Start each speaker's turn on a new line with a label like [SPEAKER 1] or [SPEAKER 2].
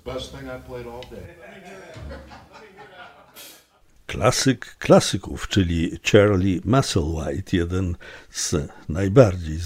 [SPEAKER 1] Best thing I played all day.
[SPEAKER 2] Klasyk klasyków, czyli Charlie Musselwhite, jeden z najbardziej